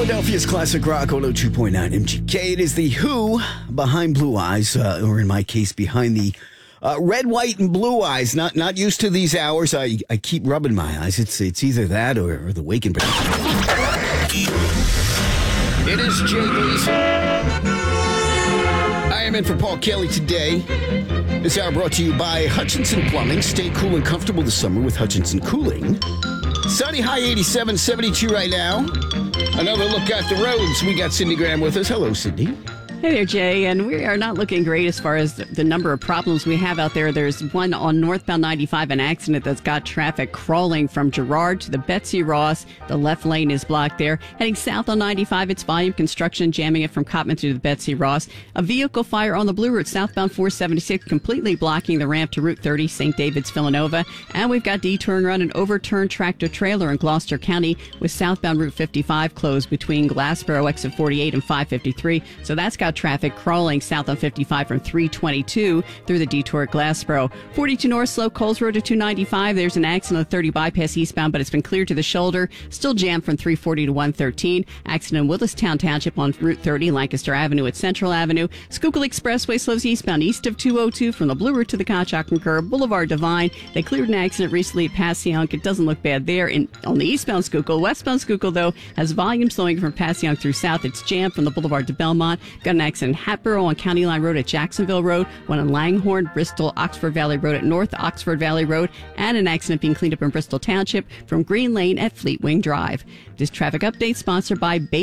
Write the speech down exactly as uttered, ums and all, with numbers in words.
Philadelphia's classic rock, one oh two point nine M G K. It is the Who behind Blue Eyes, uh, or in my case, behind the uh, red, white, and blue eyes. Not not used to these hours. I, I keep rubbing my eyes. It's it's either that or, or the waking. It is Jay Gleason. I am in for Paul Kelly today. This hour brought to you by Hutchinson Plumbing. Stay cool and comfortable this summer with Hutchinson Cooling. Sunny, high eighty-seven, seventy-two right now. Another look at the roads. We got Cindy Graham with us. Hello, Cindy. Hey there, Jay. And we are not looking great as far as the number of problems we have out there. There's one on northbound ninety-five, an accident that's got traffic crawling from Girard to the Betsy Ross. The left lane is blocked there. Heading south on ninety-five, it's volume construction, jamming it from Cottman to the Betsy Ross. A vehicle fire on the Blue Route, southbound four seventy-six, completely blocking the ramp to Route thirty, Saint David's, Villanova. And we've got detour and run an overturned tractor trailer in Gloucester County with southbound Route fifty-five closed between Glassboro exit forty-eight and five fifty-three. So that's got traffic crawling south on fifty-five from three twenty-two through the detour at Glassboro. forty-two North Slow, Coles Road to two ninety-five. There's an accident on thirty bypass eastbound, but it's been cleared to the shoulder. Still jammed from three forty to one thirteen. Accident in Willistown Township on Route thirty, Lancaster Avenue at Central Avenue. Schuylkill Expressway slows eastbound east of two oh two from the Blue Route to the Conshohocken Curve. Boulevard Divine. They cleared an accident recently at Passyunk. It doesn't look bad there. In, on the eastbound Schuylkill. Westbound Schuylkill, though, has volume slowing from Passyunk through south. It's jammed from the Boulevard to Belmont. Got an accident in Hatboro on County Line Road at Jacksonville Road, one on Langhorne, Bristol, Oxford Valley Road at North Oxford Valley Road, and an accident being cleaned up in Bristol Township from Green Lane at Fleetwing Drive. This traffic update sponsored by Bay